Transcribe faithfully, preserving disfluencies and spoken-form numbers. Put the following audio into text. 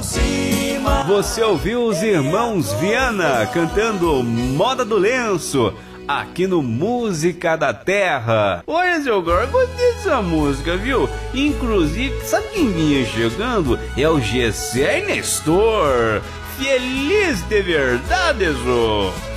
por cima. Você ouviu os irmãos Viana cantando Moda do Lenço, aqui no Música da Terra. Olha, seu cara, gostei dessa música, viu? Inclusive, sabe quem vinha chegando? É o Gessé Nestor. Feliz de verdade, Zô.